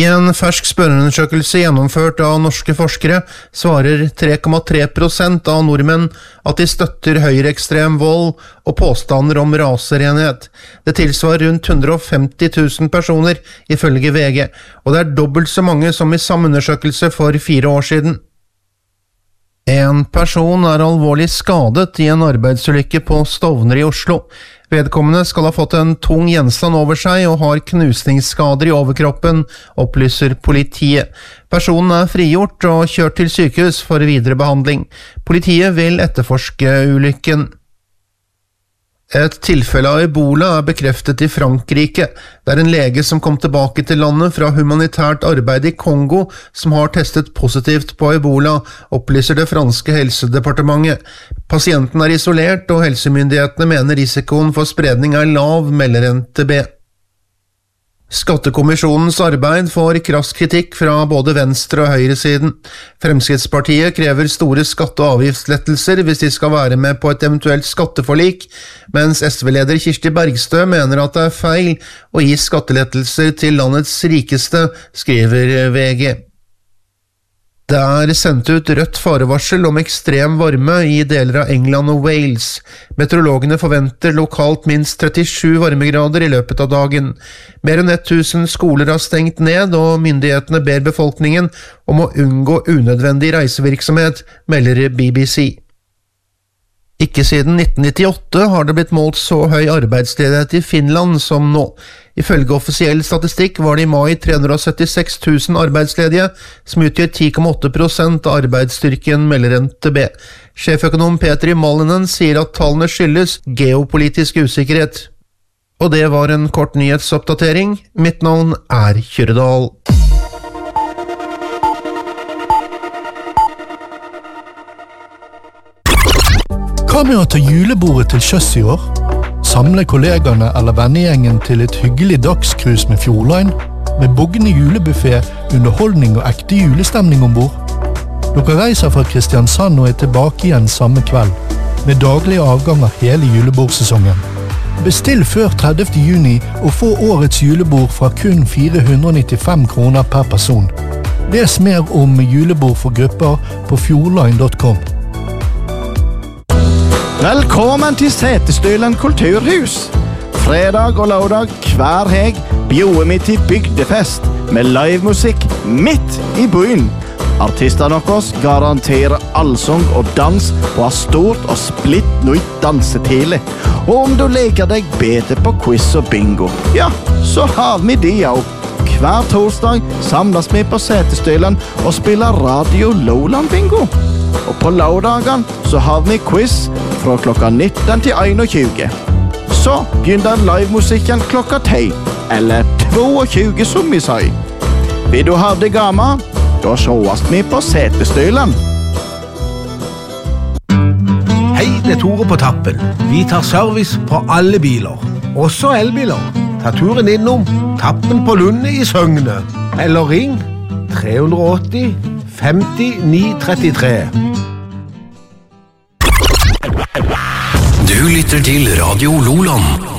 I en fersk spørreundersøkelse gjennomført av norske forskere svarer 3,3% av nordmenn at de støtter høyreekstrem vold og påstander om raserenhet. Det tilsvarer rundt 150 000 personer ifølge VG, og det dobbelt så mange som i samme undersøkelse for 4 år siden. En person alvorlig skadet i en arbeidsulykke på Stovner i Oslo. Vedkommende skal ha fått en tung gjenstand over seg og har knusningsskader i overkroppen, opplyser politiet. Personen frigjort og kjørt til sykehus for videre behandling. Politiet vil etterforske ulykken. Et tilfelle av Ebola bekreftet i Frankrike. Det en lege som kom tilbake til landet fra humanitært arbeid i Kongo, som har testet positivt på Ebola, opplyser det franske helsedepartementet. Pasienten isolert, og helsemyndighetene mener risikoen for spredning lav, melder NTB. Skattekommisjonens arbeid får krass kritikk fra både venstre- og høyresiden. Fremskrittspartiet krever store skatte- og avgiftslettelser hvis de skal være med på et eventuelt skatteforlik, mens SV-leder Kirsti Bergstø mener at det feil å gi skattelettelser til landets rikeste, skriver VG. Det sendt ut rødt farevarsel om ekstrem varme i deler av England og Wales. Meteorologene forventer lokalt minst 37 varmegrader i løpet av dagen. Mer enn 1000 skoler har stengt ned, og myndighetene ber befolkningen om å unngå unødvendig reisevirksomhet, melder BBC. Ikke siden 1998 har det blitt målt så høy arbeidsledighet i Finland som nå. Ifølge offisiell statistikk var det i mai 376 000 arbeidsledige, som utgjør 10,8% av arbeidsstyrken, melder NTB. Sjeføkonom Petri Malinen sier at tallene skyldes geopolitisk usikkerhet. Og det var en kort nyhetsoppdatering. Mitt navn Kjøredal. Hva med å ta julebordet til sjøs i år? Samle kollegene eller vennegjengen til et hyggelig dagskrus med Fjordline? Med boggende julebuffet, underholdning og ekte julestemning ombord? Dere reiser fra Kristiansand og tilbake igjen samme kveld, med daglige avganger hele julebordsesongen. Bestill før 30. juni og få årets julebord fra kun 495 kroner per person. Les mer om julebord for grupper på fjordline.com. Velkommen til Setesdølen kulturhus. Fredag og lørdag hver helg bjuder vi til bygdefest med livemusikk midt i byen. Artistene deres garanterer allsang og dans på et stort og splitt nytt dansetile. Og om du leker deg bedre på quiz og bingo, ja, så har vi de også. Hver torsdag samles vi på Setesdølen og spiller Radio Lowland Bingo. Og på lørdagen så har vi quiz fra klokka 19 til 21. Så begynner livemusikken klokka 10, eller 22 som vi sier. Vil du ha det gammel? Da sjåast vi på Setesdølen. Hei, det Tore på Tappen. Vi tar service på alle biler, også elbiler. Ta turen innom Tappen på Lunde i Søgne, eller ring 380 50 933. Du lytter til Radio Loland.